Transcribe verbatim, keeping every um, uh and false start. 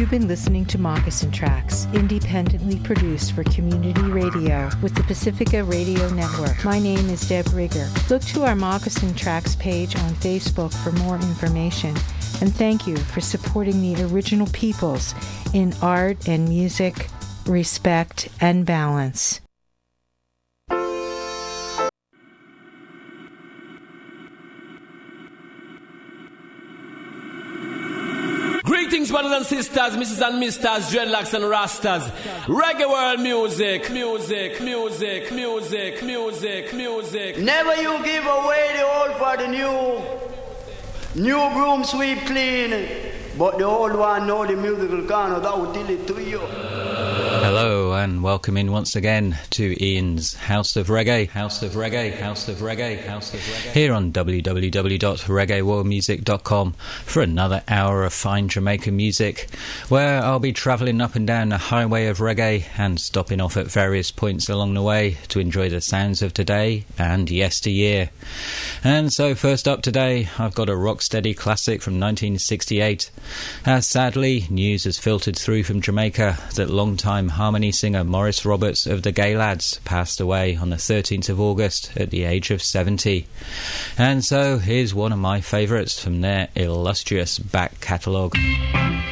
You've been listening to Moccasin Tracks, independently produced for community radio with the Pacifica Radio Network. My name is Deb Rigger. Look to our Moccasin Tracks page on Facebook for more information. And thank you for supporting the original peoples in art and music, respect, and balance. Greetings, brothers and sisters, missus and misters, dreadlocks and rastas. Reggae world music, music, music, music, music, music. Never you give away the old for the new. New broom sweep clean. But the old one know the musical corner, that will tell it to you. Hello and welcome in once again to Ian's House of Reggae, House of Reggae, House of Reggae, House of Reggae, here on w w w dot reggae world music dot com for another hour of fine Jamaican music, where I'll be travelling up and down the highway of reggae and stopping off at various points along the way to enjoy the sounds of today and yesteryear. And so first up today, I've got a rocksteady classic from nineteen sixty-eight. As sadly, news has filtered through from Jamaica that long-time harmony singer Maurice Roberts of the Gay Lads passed away on the thirteenth of August at the age of seventy. And so here's one of my favourites from their illustrious back catalogue.